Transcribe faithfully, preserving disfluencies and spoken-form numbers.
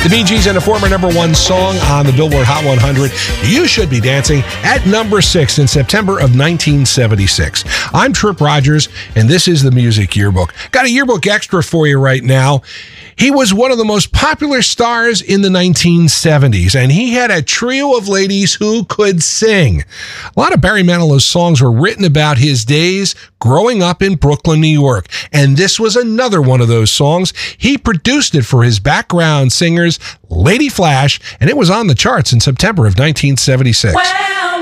The Bee Gees and a former number one song on the Billboard Hot one hundred, You Should Be Dancing, at number six in September of nineteen seventy-six. I'm Trip Rogers, and this is the Music Yearbook. Got a yearbook extra for you right now. He was one of the most popular stars in the nineteen seventies, and he had a trio of ladies who could sing. A lot of Barry Manilow's songs were written about his days growing up in Brooklyn, New York, and this was another one of those songs. He produced it for his background singers, Lady Flash, and it was on the charts in September of nineteen seventy-six. Well,